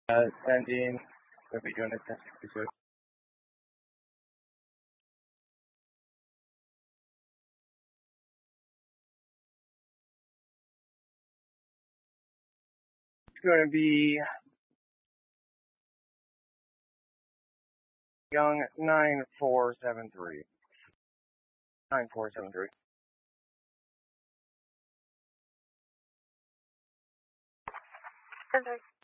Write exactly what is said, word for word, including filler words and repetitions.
Uh, sending, we'll be doing a ten sixty-six. It's going to be Young nine four seven three. nine four seven three. Perfect.